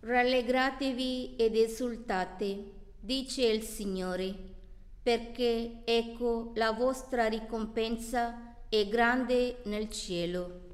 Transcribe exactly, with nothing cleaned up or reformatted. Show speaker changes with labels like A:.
A: Rallegratevi ed esultate, dice il Signore, perché ecco la vostra ricompensa è grande nel cielo.